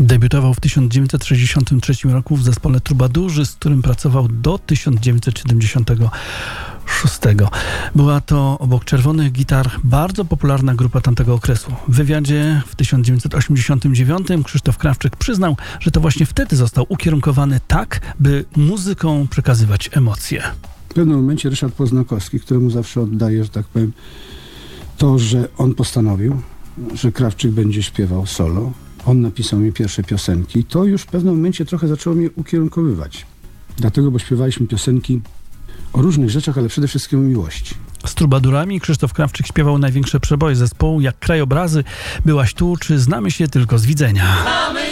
Debiutował w 1963 roku w zespole Trubadurzy, z którym pracował do 1976. Była to obok Czerwonych Gitar bardzo popularna grupa tamtego okresu. W wywiadzie w 1989 Krzysztof Krawczyk przyznał, że to właśnie wtedy został ukierunkowany tak, by muzyką przekazywać emocje. W pewnym momencie Ryszard Poznakowski, któremu zawsze oddaję, że tak powiem, to, że on postanowił, że Krawczyk będzie śpiewał solo. On napisał mi pierwsze piosenki. To już w pewnym momencie trochę zaczęło mnie ukierunkowywać. Dlatego, bo śpiewaliśmy piosenki o różnych rzeczach, ale przede wszystkim o miłości. Z Trubadurami Krzysztof Krawczyk śpiewał największe przeboje zespołu, jak Krajobrazy, Byłaś tu, czy Znamy się tylko z widzenia.